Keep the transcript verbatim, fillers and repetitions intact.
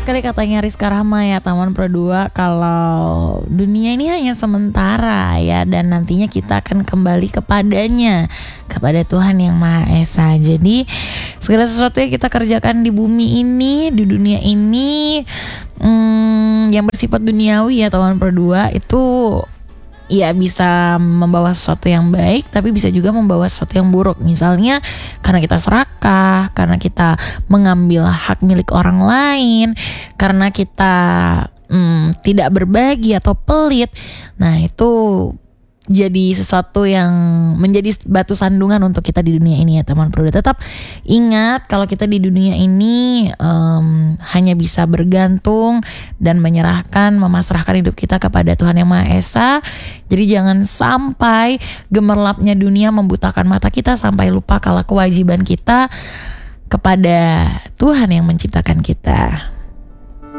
sekali katanya Rizka Rahma ya, Taman Pro dua, kalau dunia ini hanya sementara ya, dan nantinya kita akan kembali kepadanya, kepada Tuhan Yang Maha Esa. Jadi segala sesuatu yang kita kerjakan di bumi ini, di dunia ini, hmm, yang bersifat duniawi ya Taman Pro dua itu ya bisa membawa sesuatu yang baik, tapi bisa juga membawa sesuatu yang buruk. Misalnya karena kita serakah, karena kita mengambil hak milik orang lain, karena kita hmm, tidak berbagi atau pelit. Nah itu jadi sesuatu yang menjadi batu sandungan untuk kita di dunia ini ya teman Pro. Tetap ingat kalau kita di dunia ini um, hanya bisa bergantung dan menyerahkan, memasrahkan hidup kita kepada Tuhan Yang Maha Esa. Jadi jangan sampai gemerlapnya dunia membutakan mata kita sampai lupa kalau kewajiban kita kepada Tuhan yang menciptakan kita.